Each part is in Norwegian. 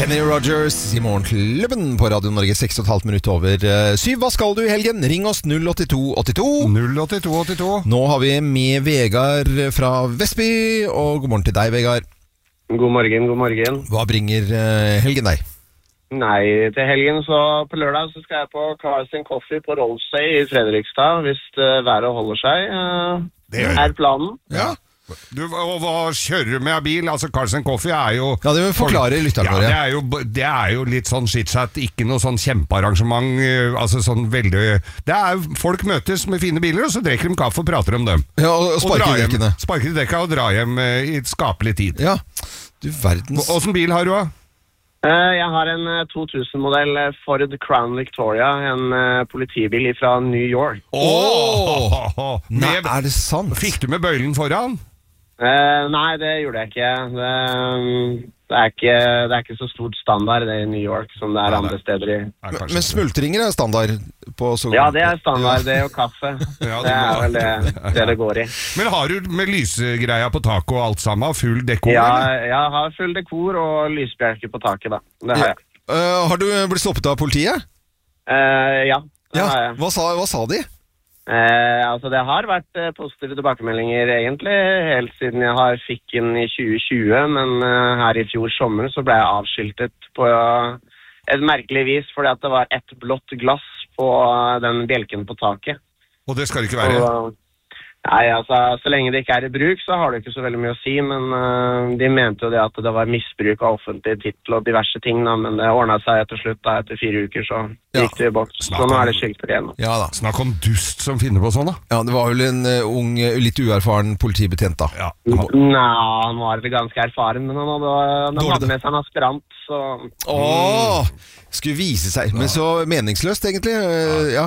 Kenny Rogers I morgenklubben på Radio Norge 6,5 minutter over 7. Hva skal du I helgen? Ring oss 08282. 08282. Nå har vi med Vegard fra Vestby, og god morgen til deg, Vegard. God morgen, god morgen. Hva bringer helgen deg? Nei, til helgen så på lørdag så skal jeg på Cars & Coffee på Rollsay I Fredrikstad, hvis været holder seg. Det er planen. Ja. Du, og hva kjører du med bil? Altså Cars & Coffee jo... Ja, det vil forklare lytterne våre. Ja, det jo litt sånn shitchat, ikke noe sånn kjempearrangement, altså sånn veldig... Det folk møtes med fine biler, og så drekker de kaffe og prater om dem. Ja, og sparker I dekkene. Sparker I dekka og drar hjem I skapelig tid. Ja, du verdens... Hvordan bil har du da? Jeg har en 2000-modell Ford Crown Victoria, en politibil fra New York. Nei, det sant? Fikk du med bøylen foran? Nei, det gjorde jeg ikke. Det er ikke så stort standard det I New York som det andre steder Men smultringer standard på så... Ja, det standard, det og kaffe. Ja, det vel det går I. Men har du med lysgreia på taket og alt sammen? Full dekor? Ja, jeg har full dekor og lysbjelke på taket da. Det har jeg. Har du blitt stoppet av politiet? Ja, det har jeg. Hva sa de? Altså det har vært positive tilbakemeldinger egentlig helt siden jeg fikk den I 2020, men her I fjor sommer så ble jeg avskiltet på et merkelig vis fordi at det var et blått glass på den bjelken på taket. Og det skal det ikke være? Nei, altså så lenge det ikke I bruk så har det ikke så veldig mye å si, men de mente jo det at det var misbruk av offentlig titel og diverse ting da, men det ordnet seg etter slutt da, etter 4 uker så gikk det I boks, så nå det skilter igjen. Ja da. Snakk om dust som finner på sånn da. Ja, det var vel en ung, litt uerfaren politibetjent da. Ja. Nei, han var vel ganske erfaren, men han hadde med seg en aspirant, så... Skulle vise seg, men så meningsløst egentlig. Ja.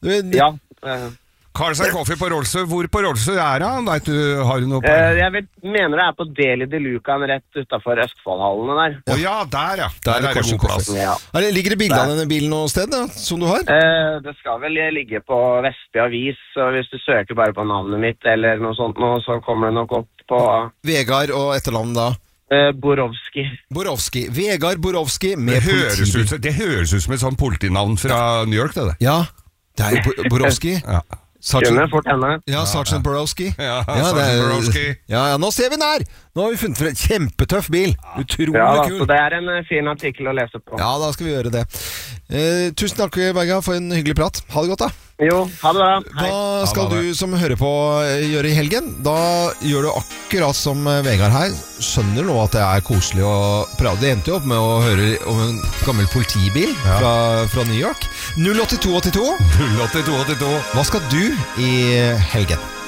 Cars & Coffee på Rollsøy. Hvor på Rollsøy han? Vet du, har du noe på? Jeg mener det på Deli de Lucan rett utenfor Østfoldhallene der. Ja, der ja. Der det god plass. Ja. Ligger det bilder av denne bilen noe sted da, som du har? Det skal vel ligge på Vestby Avis, og hvis du søker bare på navnet mitt eller noe sånt nå, så kommer det nok opp på... Vegard og etternavn da? Borowski. Vegard Borowski med politibil. Det høres ut som et sånn politinavn fra New York, det. Ja, det Borowski. Ja. Kunne fort henne. Ja, Sergeant Borowski. Ja, Sergeant Borowski. Ja, nå ser vi den her. Nå har vi funnet en kjempetøff bil. Utrolig kul. Så det en fin artikkel å lese på. Ja, da skal vi gjøre det. Tusen takk, Berga, for en hyggelig prat. Ha det godt da. Jo, ha det bra. Hva skal du som hører på gjøre I helgen? Da gjør du akkurat som Vegard her. Skjønner nå at det koselig å prate. Det endte jo opp med å høre om en gammel politibil fra New York. 08282. 08282. Hva skal du I helgen?